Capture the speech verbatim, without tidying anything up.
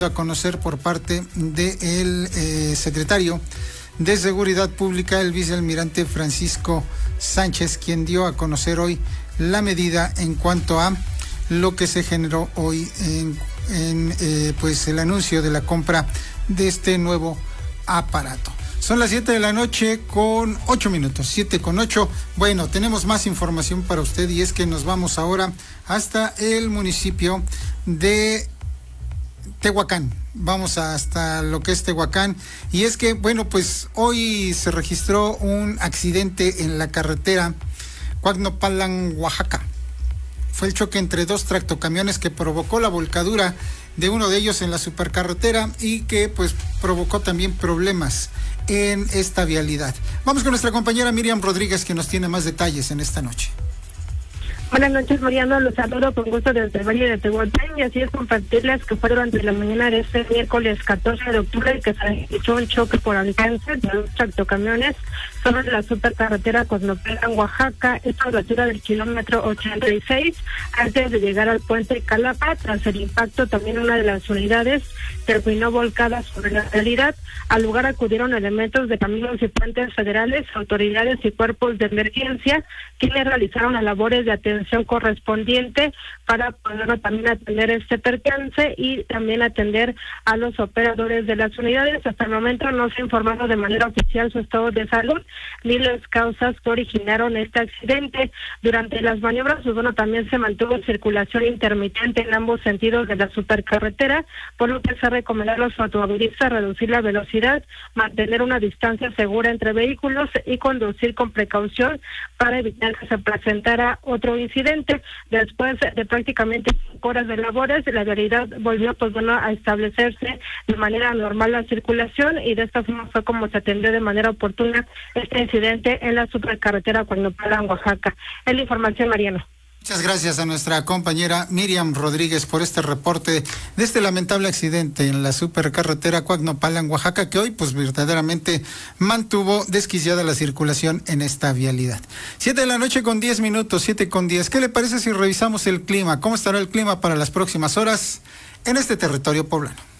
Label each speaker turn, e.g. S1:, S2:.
S1: a conocer por parte del eh, secretario de Seguridad Pública, el vicealmirante Francisco Sánchez, quien dio a conocer hoy la medida en cuanto a lo que se generó hoy en, en eh, pues el anuncio de la compra de este nuevo aparato. Son las siete de la noche con ocho minutos, siete con ocho. Bueno, tenemos más información para usted y es que nos vamos ahora hasta el municipio de Tehuacán. Vamos hasta lo que es Tehuacán y es que, bueno, pues hoy se registró un accidente en la carretera Cuacnopalan, Oaxaca. Fue el choque entre dos tractocamiones que provocó la volcadura de uno de ellos en la supercarretera y que pues provocó también problemas en esta vialidad. Vamos con nuestra compañera Miriam Rodríguez, que nos tiene más detalles en esta noche.
S2: Buenas noches, Mariano. Los saludo con gusto desde el Valle de Tehuacán y así es compartirles que fue durante la mañana de este miércoles catorce de octubre que se registró un choque por alcance de dos tractocamiones sobre la supercarretera Cuacnopalan, Oaxaca, esto a la altura del kilómetro ochenta y seis, antes de llegar al puente Calapa. Tras el impacto, también una de las unidades terminó volcada sobre la realidad. Al lugar acudieron elementos de caminos y puentes federales, autoridades y cuerpos de emergencia, quienes realizaron las labores de atención correspondiente para poder también atender este percance y también atender a los operadores de las unidades. Hasta el momento no se ha informado de manera oficial su estado de salud ni las causas que originaron este accidente. Durante las maniobras, pues bueno, también se mantuvo circulación intermitente en ambos sentidos de la supercarretera, por lo que se recomendó a los automovilistas reducir la velocidad, mantener una distancia segura entre vehículos y conducir con precaución para evitar que se presentara otro incidente. Después de prácticamente cinco horas de labores, la vialidad volvió pues bueno a establecerse de manera normal la circulación y de esta forma fue como se atendió de manera oportuna este incidente en la supercarretera Cuacnopalan, Oaxaca. Es la información, Mariano.
S1: Muchas gracias a nuestra compañera Miriam Rodríguez por este reporte de este lamentable accidente en la supercarretera Cuacnopalan, Oaxaca, que hoy pues verdaderamente mantuvo desquiciada la circulación en esta vialidad. Siete de la noche con diez minutos, siete con diez. ¿Qué le parece si revisamos el clima? ¿Cómo estará el clima para las próximas horas en este territorio poblano?